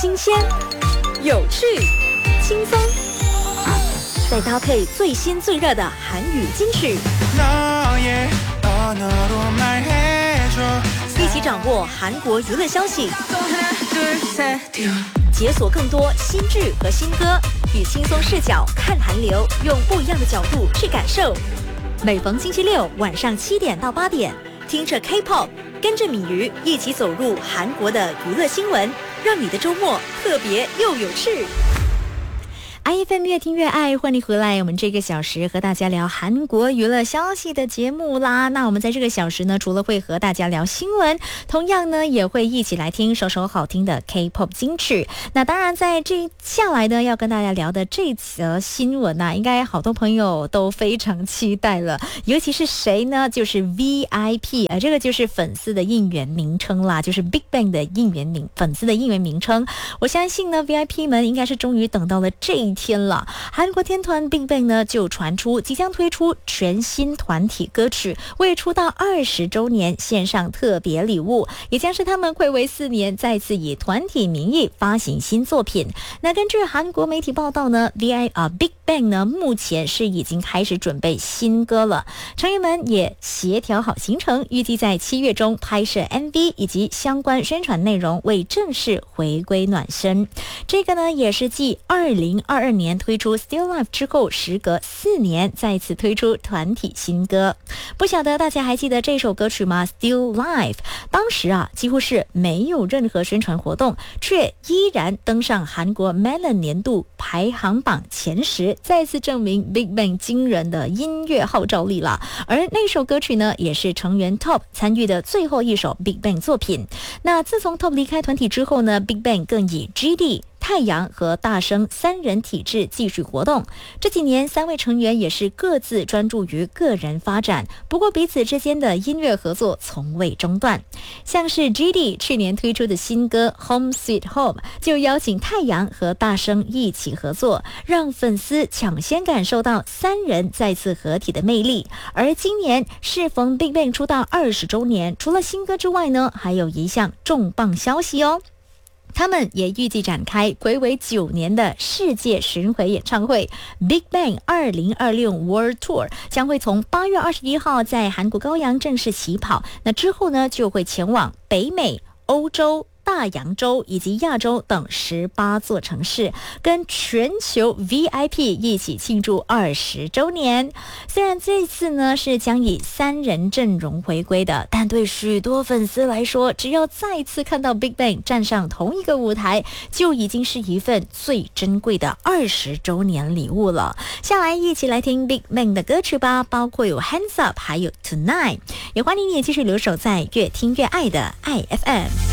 新鲜、有趣、轻松，再搭配最新最热的韩语金曲，一起掌握韩国娱乐消息，解锁更多新剧和新歌，以轻松视角看韩流，用不一样的角度去感受。每逢星期六晚上7点到8点，听着 K-pop， 跟着米鱼一起走入韩国的娱乐新闻，让你的周末特别又有趣。IFM 越听越爱，欢迎回来。我们这个小时和大家聊韩国娱乐消息的节目啦。那我们在这个小时呢，除了会和大家聊新闻，同样呢也会一起来听首首好听的 K-pop 金曲。那当然，在这下来呢，要跟大家聊的这则新闻啊，应该好多朋友都非常期待了。尤其是谁呢？就是 VIP， 这个就是粉丝的应援名称啦，就是 BigBang 的粉丝的应援名称。我相信呢 ，VIP 们应该是终于等到了这一天了。韩国天团 BigBang 呢就传出即将推出全新团体歌曲，为出道20周年献上特别礼物，也将是他们睽违4年再次以团体名义发行新作品。那根据韩国媒体报道呢，BigBang 呢目前是已经开始准备新歌了，成员们也协调好行程，预计在7月中拍摄 MV 以及相关宣传内容，为正式回归暖身。这个呢也是继2022年推出 Still Life 之后，时隔4年再次推出团体新歌。不晓得大家还记得这首歌曲吗？ Still Life 当时啊几乎是没有任何宣传活动，却依然登上韩国 Melon 年度排行榜前10，再次证明 BigBang 惊人的音乐号召力了。而那首歌曲呢也是成员 Top 参与的最后一首 BigBang 作品。那自从 Top 离开团体之后呢， BigBang 更以 GD太阳和大声3人体制继续活动。这几年3位成员也是各自专注于个人发展，不过彼此之间的音乐合作从未中断。像是 GD 去年推出的新歌 Home Sweet Home 就邀请太阳和大声一起合作，让粉丝抢先感受到3人再次合体的魅力。而今年适逢 BigBang 出道20周年，除了新歌之外呢，还有一项重磅消息哦，他们也预计展开睽违9年的世界巡回演唱会 BigBang 2026 World Tour 将会从8月21号在韩国高阳正式起跑，那之后呢就会前往北美、欧洲、大洋洲以及亚洲等18座城市，跟全球 VIP 一起庆祝20周年。虽然这次呢是将以3人阵容回归的，但对许多粉丝来说，只要再次看到 BigBang 站上同一个舞台，就已经是一份最珍贵的20周年礼物了。下来一起来听 BigBang 的歌曲吧，包括有 Hands Up 还有 Tonight。也欢迎你继续留守在越听越爱的 IFM。